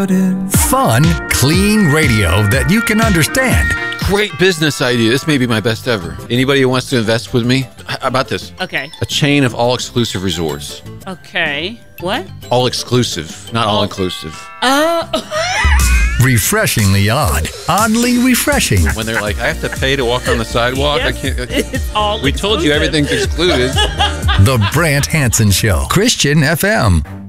Fun, clean radio that you can understand. Great business idea. This may be my best ever. Anybody who wants to invest with me? How about this? Okay. A chain of all-exclusive resorts. Okay. What? All-exclusive, not all-inclusive. Refreshingly odd. Oddly refreshing. When they're like, I have to pay to walk on the sidewalk? Yes, I can't. it's all We told you exclusive. everything's excluded. The Brant Hansen Show. Christian FM.